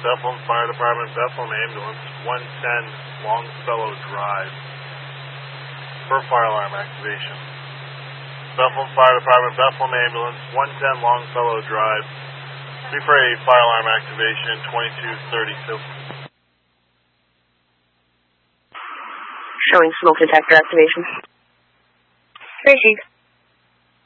Bethlehem Fire Department, Bethlehem Ambulance, 110 Longfellow Drive, for fire alarm activation. Bethlehem Fire Department, Bethlehem Ambulance, 110 Longfellow Drive, be for a fire alarm activation, 2232. Showing smoke detector activation. Tracy.